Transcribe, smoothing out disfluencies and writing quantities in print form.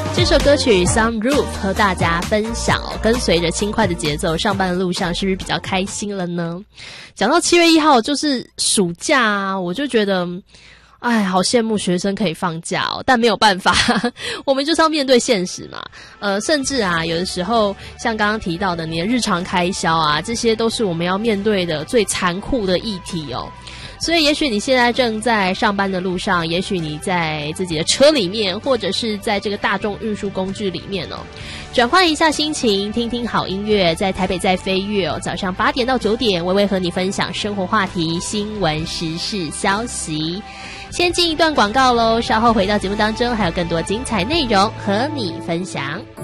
这首歌曲 Sunroof 和大家分享哦，跟随着轻快的节奏，上班的路上是不是比较开心了呢？讲到7月1号就是暑假啊，我就觉得哎，好羡慕学生可以放假哦，但没有办法，我们就是要面对现实嘛。甚至啊，有的时候像刚刚提到的，你的日常开销啊，这些都是我们要面对的最残酷的议题哦。所以也许你现在正在上班的路上，也许你在自己的车里面，或者是在这个大众运输工具里面哦，转换一下心情，听听好音乐，在台北在飞跃哦，早上8点到9点，微微和你分享生活话题、新闻时事消息。先进一段广告咯，稍后回到节目当中，还有更多精彩内容和你分享。